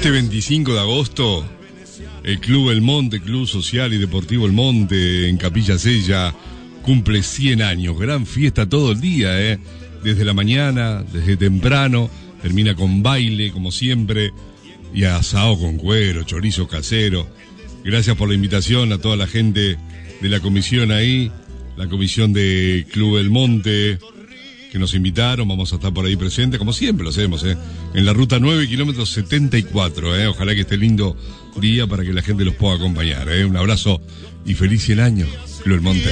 Este 25 de agosto, el Club El Monte, Club Social y Deportivo El Monte, en Capilla Sella, cumple 100 años. Gran fiesta todo el día, desde la mañana, desde temprano, termina con baile, como siempre, y asado con cuero, chorizo casero. Gracias por la invitación a toda la gente de la comisión ahí, la comisión de Club El Monte, que nos invitaron. Vamos a estar por ahí presentes, como siempre lo hacemos, en la ruta 9, kilómetro 74, Ojalá que esté lindo día para que la gente los pueda acompañar, Un abrazo y feliz 100 años, Club El Monte.